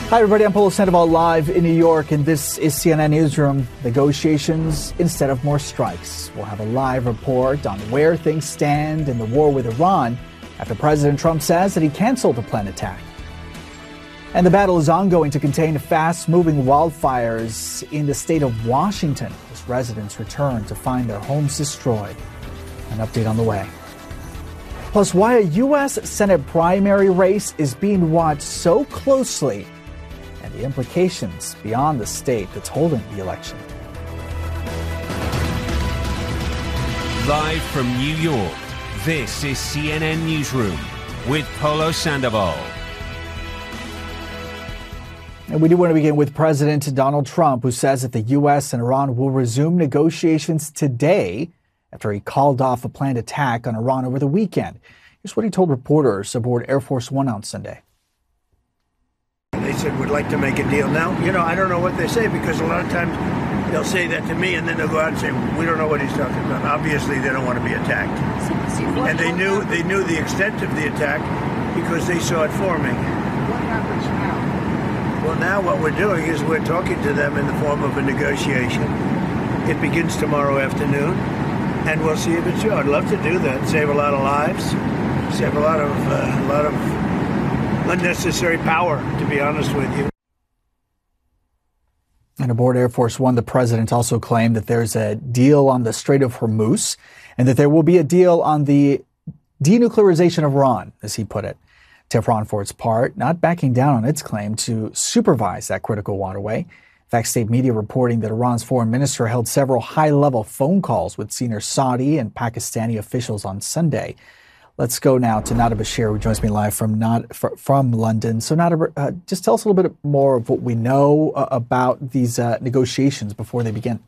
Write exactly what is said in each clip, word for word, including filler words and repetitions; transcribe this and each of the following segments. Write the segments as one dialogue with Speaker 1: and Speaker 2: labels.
Speaker 1: Hi, everybody. I'm Paulo Sandoval live in New York, and this is C N N Newsroom. Negotiations instead of more strikes. We'll have a live report on where things stand in the war with Iran after President Trump says that he canceled the planned attack. And the battle is ongoing to contain fast-moving wildfires in the state of Washington as residents return to find their homes destroyed. An update on the way. Plus, why a U S Senate primary race is being watched so closely and the implications beyond the state that's holding the election.
Speaker 2: Live from New York, this is C N N Newsroom with Paulo Sandoval.
Speaker 1: And we do want to begin with President Donald Trump, who says that the U S and Iran will resume negotiations today after he called off a planned attack on Iran over the weekend. Here's what he told reporters aboard Air Force One on Sunday.
Speaker 3: They said, we'd like to make a deal. Now, you know, I don't know what they say, because a lot of times they'll say that to me and then they'll go out and say, we don't know what he's talking about. Obviously, they don't want to be attacked. And they knew they knew the extent of the attack because they saw it forming.
Speaker 4: What happens now?
Speaker 3: Well, now what we're doing is we're talking to them in the form of a negotiation. It begins tomorrow afternoon, and we'll see if it's true. I'd love to do that, save a lot of lives, save a lot of uh, a lot of unnecessary power, to be honest with you.
Speaker 1: And aboard Air Force One, the president also claimed that there's a deal on the Strait of Hormuz and that there will be a deal on the denuclearization of Iran, as he put it. Tehran, for its part, not backing down on its claim to supervise that critical waterway. In fact, state media reporting that Iran's foreign minister held several high-level phone calls with senior Saudi and Pakistani officials on Sunday. Let's go now to Nada Bashir, who joins me live from not, from London. So, Nada, uh, just tell us a little bit more of what we know uh, about these uh, negotiations before they begin.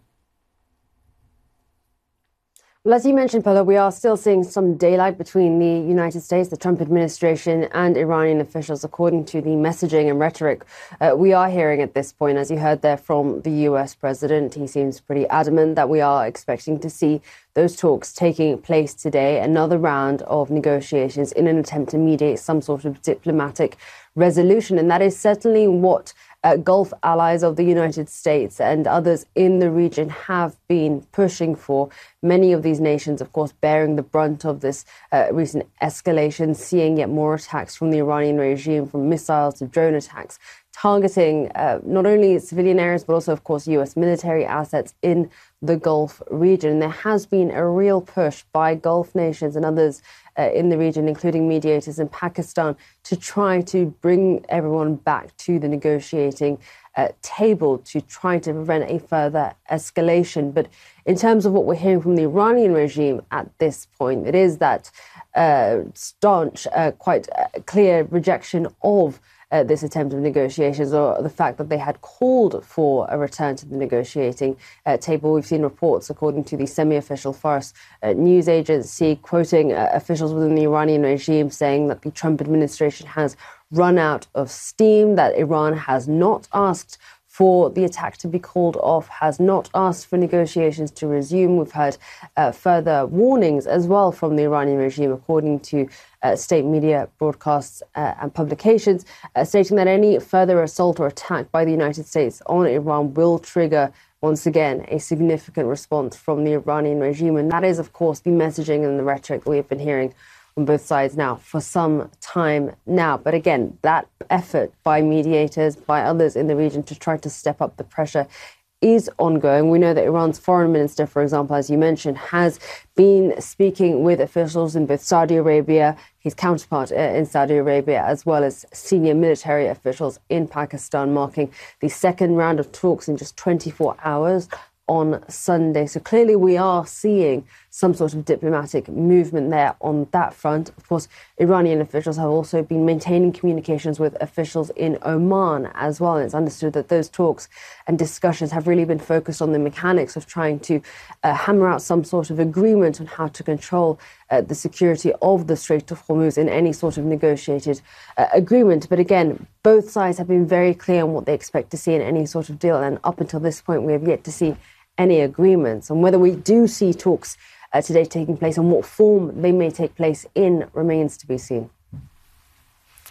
Speaker 5: Well, as you mentioned, Paulo, we are still seeing some daylight between the United States, the Trump administration, and Iranian officials, according to the messaging and rhetoric uh, we are hearing at this point. As you heard there from the U S president, he seems pretty adamant that we are expecting to see those talks taking place today, another round of negotiations in an attempt to mediate some sort of diplomatic resolution. And that is certainly what Uh, Gulf allies of the United States and others in the region have been pushing for. Many of these nations, of course, bearing the brunt of this uh, recent escalation, seeing yet more attacks from the Iranian regime, from missiles to drone attacks, targeting uh, not only civilian areas, but also, of course, U S military assets in the Gulf region. There has been a real push by Gulf nations and others uh, in the region, including mediators in Pakistan, to try to bring everyone back to the negotiating uh, table to try to prevent a further escalation. But in terms of what we're hearing from the Iranian regime at this point, it is that uh, staunch, uh, quite uh, clear rejection of Uh, this attempt of negotiations, or the fact that they had called for a return to the negotiating uh, table. We've seen reports, according to the semi-official Fars uh, news agency, quoting uh, officials within the Iranian regime saying that the Trump administration has run out of steam, that Iran has not asked for the attack to be called off, has not asked for negotiations to resume. We've heard uh, further warnings as well from the Iranian regime, according to uh, state media broadcasts uh, and publications, uh, stating that any further assault or attack by the United States on Iran will trigger, once again, a significant response from the Iranian regime. And that is, of course, the messaging and the rhetoric that we have been hearing on both sides now for some time now. But again, that effort by mediators, by others in the region to try to step up the pressure is ongoing. We know that Iran's foreign minister, for example, as you mentioned, has been speaking with officials in both Saudi Arabia, his counterpart in Saudi Arabia, as well as senior military officials in Pakistan, marking the second round of talks in just twenty-four hours on Sunday. So clearly we are seeing some sort of diplomatic movement there on that front. Of course, Iranian officials have also been maintaining communications with officials in Oman as well. And it's understood that those talks and discussions have really been focused on the mechanics of trying to uh, hammer out some sort of agreement on how to control uh, the security of the Strait of Hormuz in any sort of negotiated uh, agreement. But again, both sides have been very clear on what they expect to see in any sort of deal. And up until this point, we have yet to see any agreements. And whether we do see talks uh, today taking place and what form they may take place in remains to be seen.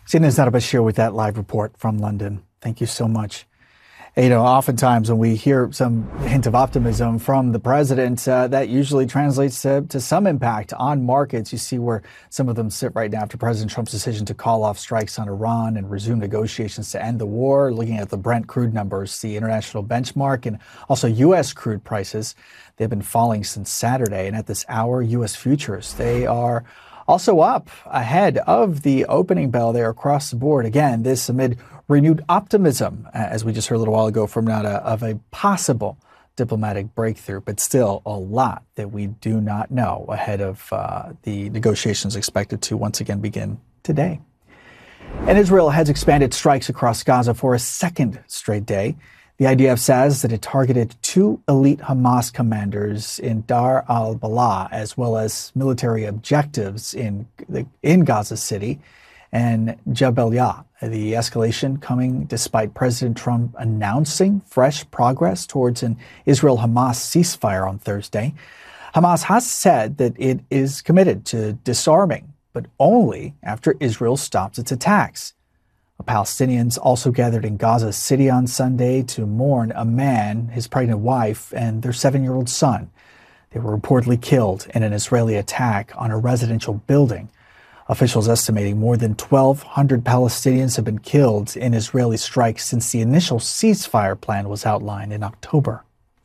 Speaker 1: C N N's Nada Bashir with that live report from London. Thank you so much. You know, oftentimes when we hear some hint of optimism from the president, uh, that usually translates to, to some impact on markets. You see where some of them sit right now after President Trump's decision to call off strikes on Iran and resume negotiations to end the war. Looking at the Brent crude numbers, the international benchmark, and also U S crude prices, they've been falling since Saturday. And at this hour, U S futures, they are also up ahead of the opening bell there across the board. Again, this amid renewed optimism, as we just heard a little while ago from Nada, of a possible diplomatic breakthrough, but still a lot that we do not know ahead of uh, the negotiations expected to once again begin today. And Israel has expanded strikes across Gaza for a second straight day. The I D F says that it targeted two elite Hamas commanders in Dar al-Balah, as well as military objectives in, in Gaza City and Jabalia. The escalation coming despite President Trump announcing fresh progress towards an Israel-Hamas ceasefire on Thursday. Hamas has said that it is committed to disarming, but only after Israel stops its attacks. Palestinians also gathered in Gaza City on Sunday to mourn a man, his pregnant wife, and their seven-year-old son. They were reportedly killed in an Israeli attack on a residential building. Officials estimating more than twelve hundred Palestinians have been killed in Israeli strikes since the initial ceasefire plan was outlined in October.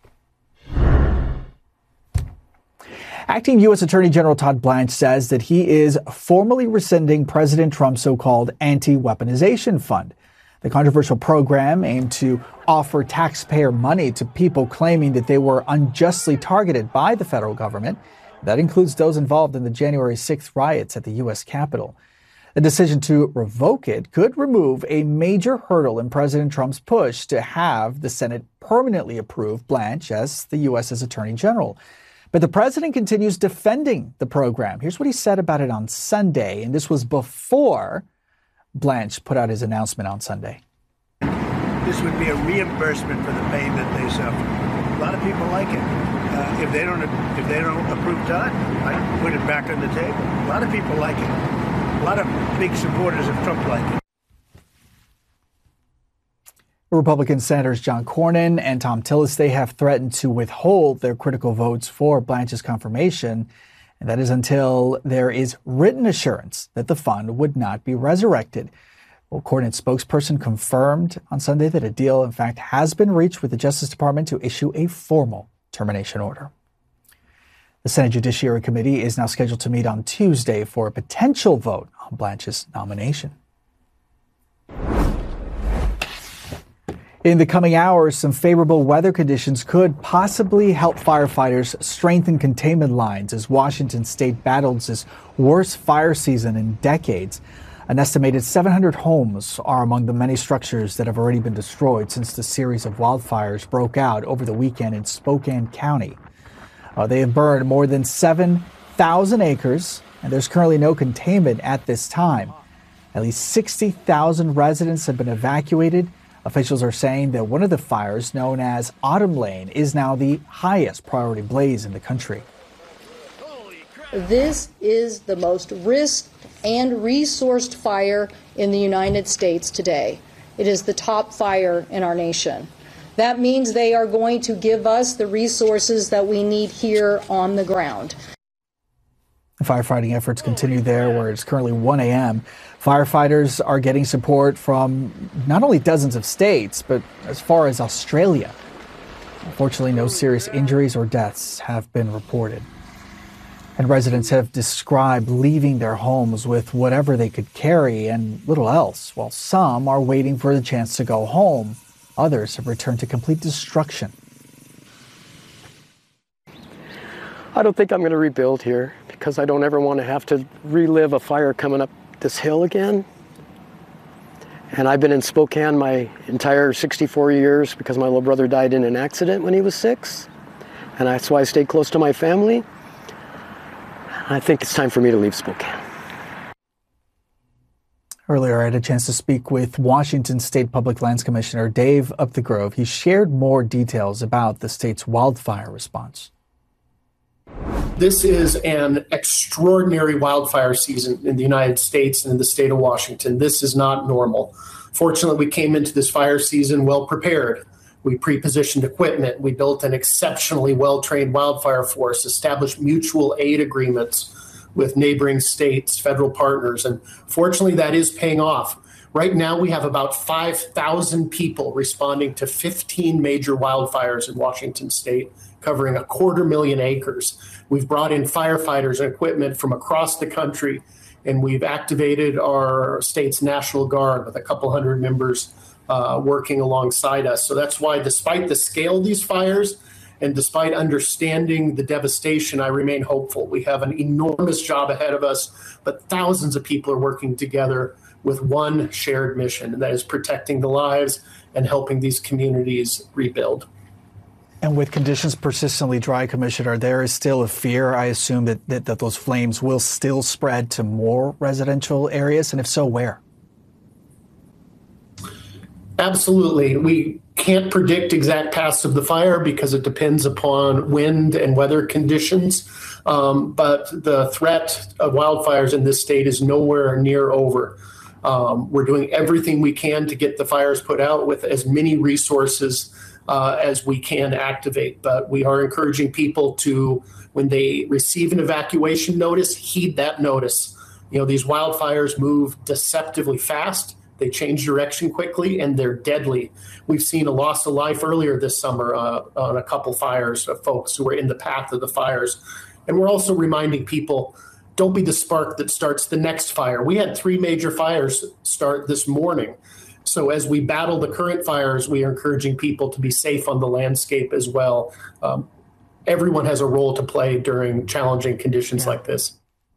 Speaker 1: Acting U S Attorney General Todd Blanche says that he is formally rescinding President Trump's so-called anti-weaponization fund. The controversial program aimed to offer taxpayer money to people claiming that they were unjustly targeted by the federal government. That includes those involved in the January sixth riots at the U S Capitol. The decision to revoke it could remove a major hurdle in President Trump's push to have the Senate permanently approve Blanche as the U S's Attorney General. But the president continues defending the program. Here's what he said about it on Sunday, and this was before Blanche put out his announcement on Sunday.
Speaker 3: This would be a reimbursement for the pain that they suffer. A lot of people like it. Uh, if they don't, if they don't approve Todd, I put it back on the table. A lot of people like it. A lot of big supporters of Trump like it.
Speaker 1: Republican Senators John Cornyn and Thom Tillis, they have threatened to withhold their critical votes for Blanche's confirmation, and that is until there is written assurance that the fund would not be resurrected. Well, Cornyn's spokesperson confirmed on Sunday that a deal, in fact, has been reached with the Justice Department to issue a formal termination order. The Senate Judiciary Committee is now scheduled to meet on Tuesday for a potential vote on Blanche's nomination. In the coming hours, some favorable weather conditions could possibly help firefighters strengthen containment lines as Washington state battles its worst fire season in decades. An estimated seven hundred homes are among the many structures that have already been destroyed since the series of wildfires broke out over the weekend in Spokane County. Uh, they have burned more than seven thousand acres, and there's currently no containment at this time. At least sixty thousand residents have been evacuated. Officials are saying that one of the fires, known as Autumn Lane, is now the highest priority blaze in the country.
Speaker 6: This is the most risked and resourced fire in the United States today. It is the top fire in our nation. That means they are going to give us the resources that we need here on the ground.
Speaker 1: The firefighting efforts continue there where it's currently one a.m. Firefighters are getting support from not only dozens of states, but as far as Australia. Unfortunately, no serious injuries or deaths have been reported. And residents have described leaving their homes with whatever they could carry and little else, while some are waiting for the chance to go home. Others have returned to complete destruction.
Speaker 7: I don't think I'm going to rebuild here because I don't ever want to have to relive a fire coming up this hill again. And I've been in Spokane my entire sixty-four years because my little brother died in an accident when he was six. And that's why I stayed close to my family. I think it's time for me to leave Spokane.
Speaker 1: Earlier, I had a chance to speak with Washington State Public Lands Commissioner Dave Upthegrove. He shared more details about the state's wildfire response.
Speaker 8: This is an extraordinary wildfire season in the United States and in the state of Washington. This is not normal. Fortunately, we came into this fire season well prepared. We pre-positioned equipment. We built an exceptionally well-trained wildfire force, established mutual aid agreements with neighboring states, federal partners, and fortunately that is paying off. Right now we have about five thousand people responding to fifteen major wildfires in Washington state, covering a quarter million acres. We've brought in firefighters and equipment from across the country, and we've activated our state's National Guard with a couple hundred members uh, working alongside us. So that's why, despite the scale of these fires and despite understanding the devastation, I remain hopeful. We have an enormous job ahead of us, but thousands of people are working together with one shared mission, and that is protecting the lives and helping these communities rebuild.
Speaker 1: And with conditions persistently dry, Commissioner, there is still a fear, I assume, that, that, that those flames will still spread to more residential areas, and if so, where?
Speaker 8: Absolutely. We can't predict exact paths of the fire because it depends upon wind and weather conditions, um, but the threat of wildfires in this state is nowhere near over. Um, we're doing everything we can to get the fires put out with as many resources uh, as we can activate. But we are encouraging people to, when they receive an evacuation notice, heed that notice. You know, these wildfires move deceptively fast. They change direction quickly, and they're deadly. We've seen a loss of life earlier this summer uh, on a couple fires of folks who were in the path of the fires. And we're also reminding people, don't be the spark that starts the next fire. We had three major fires start this morning. So as we battle the current fires, we are encouraging people to be safe on the landscape as well. Um, everyone has a role to play during challenging conditions yeah. like this.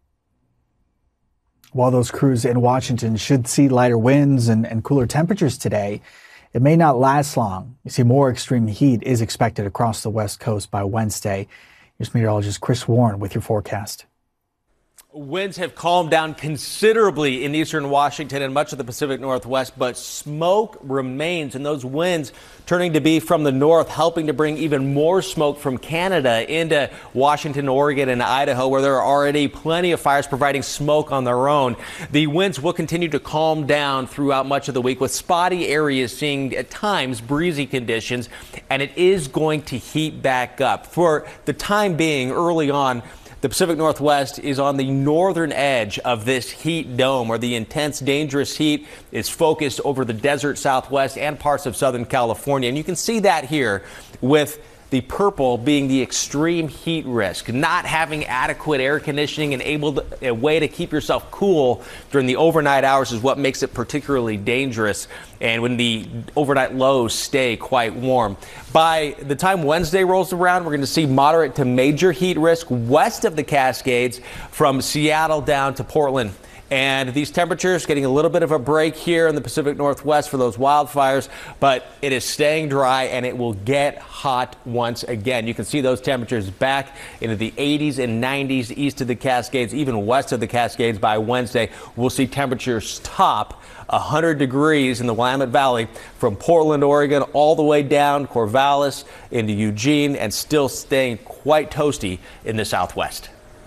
Speaker 1: While those crews in Washington should see lighter winds and, and cooler temperatures today, it may not last long. You see, more extreme heat is expected across the West Coast by Wednesday. Here's meteorologist Chris Warren with your forecast.
Speaker 9: Winds have calmed down considerably in eastern Washington and much of the Pacific Northwest, but smoke remains, and those winds turning to be from the north, helping to bring even more smoke from Canada into Washington, Oregon, and Idaho, where there are already plenty of fires providing smoke on their own. The winds will continue to calm down throughout much of the week, with spotty areas seeing at times breezy conditions, and it is going to heat back up. For the time being, early on, the Pacific Northwest is on the northern edge of this heat dome, where the intense, dangerous heat is focused over the desert Southwest and parts of Southern California. And you can see that here with the purple being the extreme heat risk, not having adequate air conditioning and able to, a way to keep yourself cool during the overnight hours is what makes it particularly dangerous. And when the overnight lows stay quite warm. By the time Wednesday rolls around, we're going to see moderate to major heat risk west of the Cascades from Seattle down to Portland. And these temperatures getting a little bit of a break here in the Pacific Northwest for those wildfires, but it is staying dry and it will get hot once again. You can see those temperatures back into the eighties and nineties east of the Cascades, even west of the Cascades by Wednesday. We'll see temperatures top one hundred degrees in the Willamette Valley from Portland, Oregon, all the way down Corvallis into Eugene, and still staying quite toasty in the Southwest.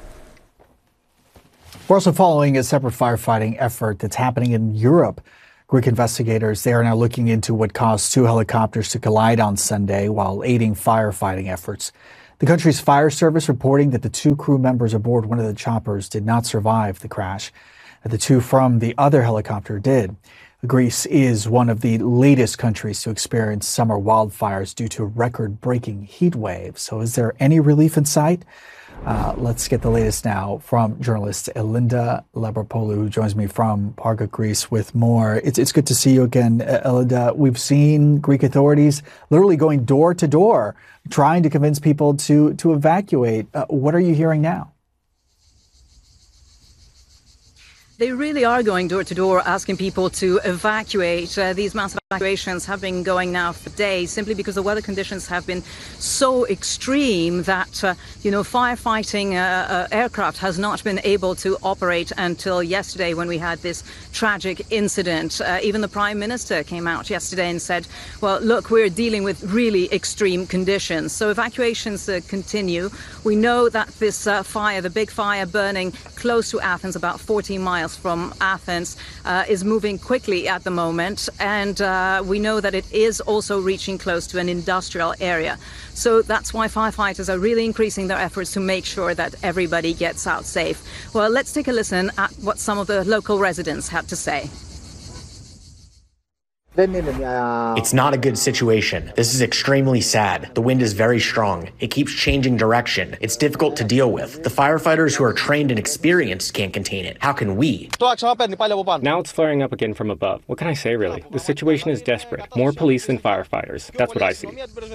Speaker 1: We're also following a separate firefighting effort that's happening in Europe. Greek investigators, they are now looking into what caused two helicopters to collide on Sunday while aiding firefighting efforts. The country's fire service reporting that the two crew members aboard one of the choppers did not survive the crash. The two from the other helicopter did. Greece is one of the latest countries to experience summer wildfires due to record-breaking heat waves. So is there any relief in sight? Uh, let's get the latest now from journalist Elinda Labrapoulou, who joins me from Parga, Greece, with more. It's, it's good to see you again, Elinda. We've seen Greek authorities literally going door to door, trying to convince people to, to evacuate. Uh, what are you hearing now?
Speaker 10: They really are going door to door, asking people to evacuate. Uh, these massive Evacuations have been going now for days simply because the weather conditions have been so extreme that, uh, you know, firefighting uh, uh, aircraft has not been able to operate until yesterday when we had this tragic incident. Uh, even the Prime Minister came out yesterday and said, well, look, we're dealing with really extreme conditions. So evacuations uh, continue. We know that this uh, fire, the big fire burning close to Athens, about fourteen miles from Athens, uh, is moving quickly at the moment. And uh, Uh, we know that it is also reaching close to an industrial area. So that's why firefighters are really increasing their efforts to make sure that everybody gets out safe. Well, let's take a listen at what some of the local residents had to say.
Speaker 11: It's not a good situation. This is extremely sad. The wind is very strong. It keeps changing direction. It's difficult to deal with. The firefighters who are trained and experienced can't contain it. How can we?
Speaker 12: Now it's flaring up again from above. What can I say, really? The situation is desperate. More police than firefighters. That's what I see.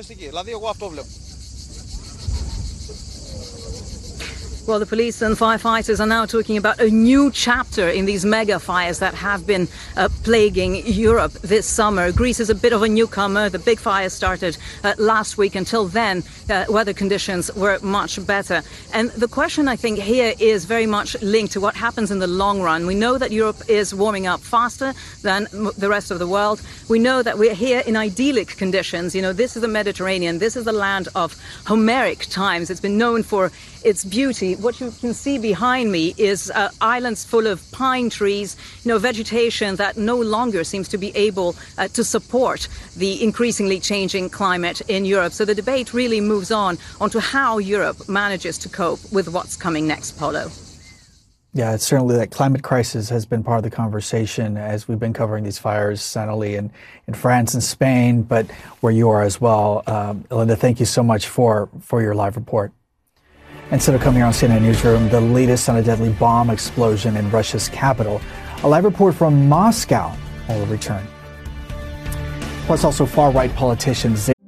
Speaker 10: Well, the police and firefighters are now talking about a new chapter in these mega fires that have been uh, plaguing Europe this summer. Greece is a bit of a newcomer. The big fire started uh, last week. Until then, uh, weather conditions were much better. And the question, I think, here is very much linked to what happens in the long run. We know that Europe is warming up faster than the rest of the world. We know that we're here in idyllic conditions. You know, this is the Mediterranean. This is the land of Homeric times. It's been known for its beauty. What you can see behind me is uh, islands full of pine trees, you know, vegetation that no longer seems to be able uh, to support the increasingly changing climate in Europe. So the debate really moves on onto how Europe manages to cope with what's coming next, Polo.
Speaker 1: Yeah, it's certainly that climate crisis has been part of the conversation as we've been covering these fires, not only in, in France and Spain, but where you are as well. Um, Linda, thank you so much for, for your live report. Instead of coming here on C N N Newsroom, the latest on a deadly bomb explosion in Russia's capital. A live report from Moscow will return. Plus, also far-right politicians.